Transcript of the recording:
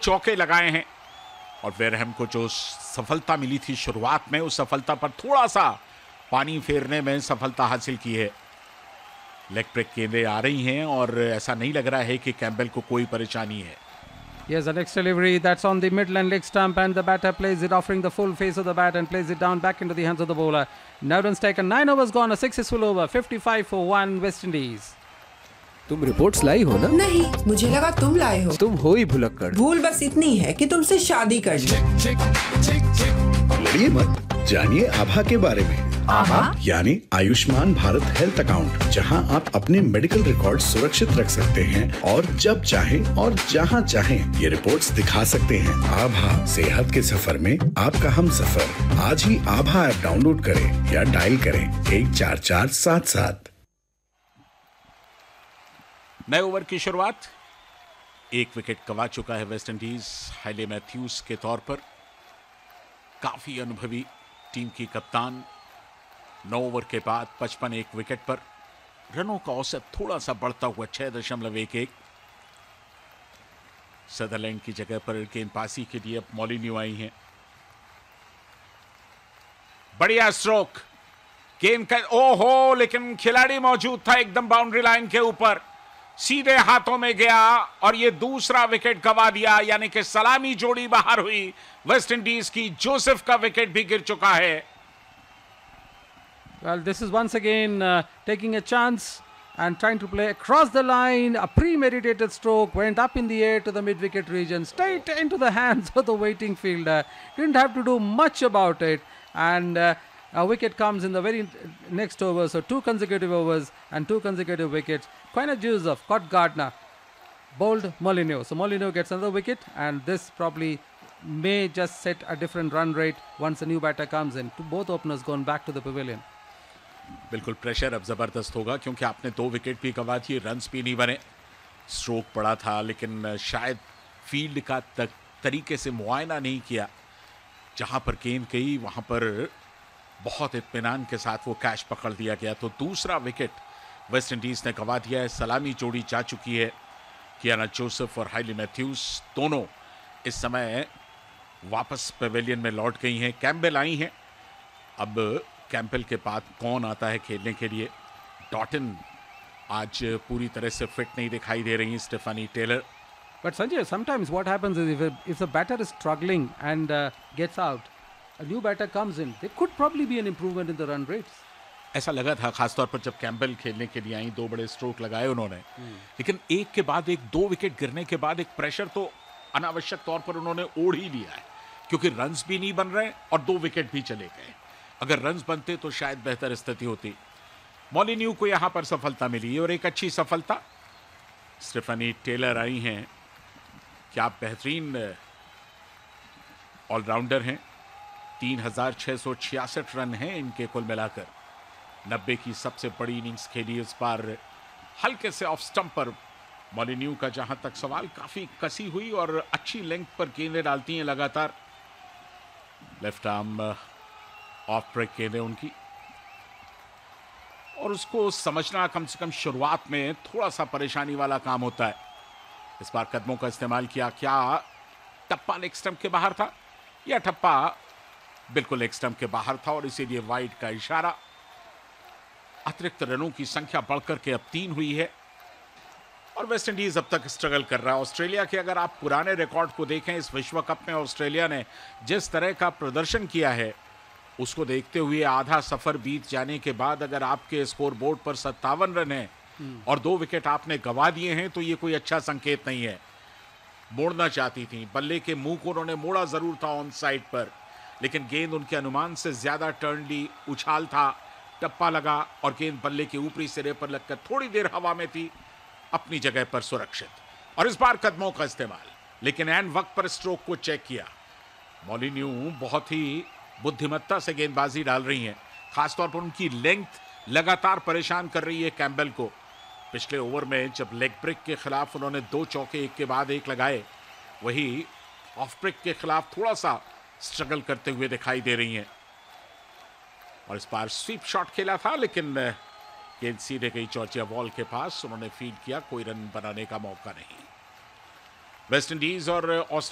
चौके लगाए हैं और वेरहम को जो सफलता मिली थी शुरुआत में, उस सफलता पर थोड़ा सा पानी फेरने में सफलता हासिल की है। लेग ब्रेक गेंदें आ रही हैं और ऐसा नहीं लग रहा है कि कैम्बेल को कोई परेशानी है। Yes, the next delivery, that's on the Midland leg stump, and the batter plays it, offering the full face of the bat and plays it down back into the hands of the bowler. 9 runs taken, 9 overs gone, a successful over, 55 for 1 West Indies. तुम reports लाई हो ना? नहीं, मुझे लगा तुम लाए हो। तुम हो ही भुलक्कड़। भूल बस इतनी है कि तुमसे शादी कर ली। लड़िए मत, जानिए आभा के बारे में। आभा यानी आयुष्मान भारत हेल्थ अकाउंट, जहां आप अपने मेडिकल रिकॉर्ड सुरक्षित रख सकते हैं और जब चाहें और जहां चाहें ये रिपोर्ट्स दिखा सकते हैं। आभा, सेहत के सफर में आपका हम सफर। आज ही आभा ऐप डाउनलोड करें या डायल करें 14477। नए ओवर की शुरुआत, एक विकेट गंवा चुका है वेस्ट इंडीज हाइले मैथ्यूज के तौर पर। काफी अनुभवी टीम की कप्तान। 9 ओवर के बाद 55 एक विकेट पर, रनों का औसत थोड़ा सा बढ़ता हुआ 6.11। सदरलैंड की जगह पर गेंदबाजी के लिए अब मोलिन्यू आई हैं। बढ़िया स्ट्रोक, गेंद का ओहो, लेकिन खिलाड़ी मौजूद था एकदम बाउंड्री लाइन के ऊपर, सीधे हाथों में गया और ये दूसरा विकेट गंवा दिया। यानी कि सलामी जोड़ी बाहर हुई वेस्ट इंडीज की। जोसेफ का विकेट भी गिर चुका है। Well, this is once again taking a chance and trying to play across the line. A premeditated stroke went up in the air to the mid-wicket region, straight into the hands of the waiting fielder. Didn't have to do much about it, and a wicket comes in the very next over. So 2 consecutive overs and 2 consecutive wickets. Quina Joseph caught Gardner, bowled Molineux. So Molineux gets another wicket, and this probably may just set a different run rate once a new batter comes in. Both openers gone back to the pavilion. बिल्कुल pressure अब जबरदस्त होगा क्योंकि आपने 2 wicket भी गंवा दिए, runs भी नहीं बने। स्ट्रोक पड़ा था, लेकिन शायद फील्ड का तरीके से मुआयना नहीं किया। जहां पर गेंद गई वहां पर बहुत इत्मीनान के साथ वो कैच पकड़ दिया गया। तो दूसरा विकेट वेस्ट इंडीज ने गंवा दिया है। सलामी जोड़ी जा चुकी है। कियाना जोसेफ और हाइली मैथ्यूज दोनों इस समय वापस पवेलियन में लौट गई हैं। कैम्बेल आई हैं। अब कैम्पबेल के बाद कौन आता है खेलने के लिए? डॉटन आज पूरी तरह से फिट नहीं दिखाई दे रही, Stephanie Taylor. But Sanjay, sometimes what happens is if the batter is struggling and gets out, a new batter comes in, there could probably be an improvement in the run rates. ऐसा लगा था खासतौर पर जब Campbell खेलने के लिए आई। 2 बड़े स्ट्रोक लगाए उन्होंने, लेकिन एक के बाद एक 2 विकेट गिरने के बाद एक प्रेशर तो अनावश्यक तौर पर उन्होंने ओढ़ ही लिया है, क्योंकि रन्स भी नहीं बन रहे और 2 विकेट भी चले गए। अगर रन्स बनते तो शायद बेहतर स्थिति होती। मोलिन्यू को यहां पर सफलता मिली और एक अच्छी सफलता। स्टेफनी टेलर आई हैं। क्या बेहतरीन ऑलराउंडर हैं। 3666 रन हैं इनके कुल मिलाकर। 90 की सबसे बड़ी इनिंग्स खेली इस बार। हल्के से ऑफ स्टंप पर मोलिन्यू का जहां तक सवाल, काफी कसी हुई और अच्छी लेंथ पर गेंदें डालती हैं लगातार। लेफ्ट आर्म ऑफ ब्रेक गेंदें उनकी, और उसको समझना कम से कम शुरुआत में थोड़ा सा परेशानी वाला काम होता है। इस बार कदमों का इस्तेमाल किया। क्या टप्पा लेग स्टंप के बाहर था? या टप्पा बिल्कुल लेग स्टंप के बाहर था और इसीलिए वाइड का इशारा। अतिरिक्त रनों की संख्या बढ़कर के अब 3 हुई है और वेस्ट इंडीज अब तक स्ट्रगल कर रहा है। ऑस्ट्रेलिया के अगर आप पुराने रिकॉर्ड को देखें, इस विश्व कप में ऑस्ट्रेलिया ने जिस तरह का प्रदर्शन किया है, उसको देखते हुए आधा सफर बीत जाने के बाद अगर आपके स्कोर बोर्ड पर 57 रन हैं और 2 विकेट आपने गंवा दिए हैं, तो ये कोई अच्छा संकेत नहीं है। मोड़ना चाहती थी, बल्ले के मुंह को उन्होंने मोड़ा जरूर था ऑन साइड पर, लेकिन गेंद उनके अनुमान से ज्यादा टर्न ली, उछाल था, टप्पा लगा और गेंद बल्ले के ऊपरी सिरे पर लगकर थोड़ी देर हवा में थी, अपनी जगह पर सुरक्षित। और इस बार कदमों का इस्तेमाल, लेकिन एन वक्त पर स्ट्रोक को चेक किया। मोलिन्यू बहुत ही बुद्धिमत्ता से गेंदबाजी डाल रही हैं। खासतौर पर उनकी लेंथ लगातार परेशान कर रही है कैम्पबेल को। पिछले ओवर में जब लेग ब्रेक के खिलाफ उन्होंने 2 चौके एक के बाद एक लगाए, वही ऑफ ब्रेक के खिलाफ थोड़ा सा स्ट्रगल करते हुए दिखाई दे रही हैं। और इस बार स्वीप शॉट खेला था, लेकिन गेंद सीधे गई जॉर्जिया वॉल के पास। उन्होंने फील्ड किया, कोई रन बनाने का मौका नहीं। वेस्ट इंडीज और